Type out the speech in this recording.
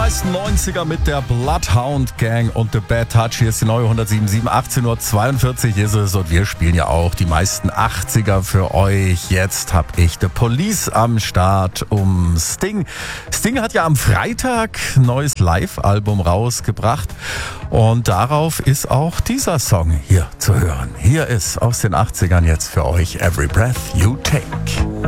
meisten 90er mit der Bloodhound Gang und The Bad Touch. Hier ist die neue 107.7, 18:42 Uhr ist es und wir spielen ja auch die meisten 80er für euch. Jetzt hab ich The Police am Start um Sting. Sting hat ja am Freitag ein neues Live-Album rausgebracht und darauf ist auch dieser Song hier zu hören. Hier ist aus den 80ern jetzt für euch Every Breath You Take.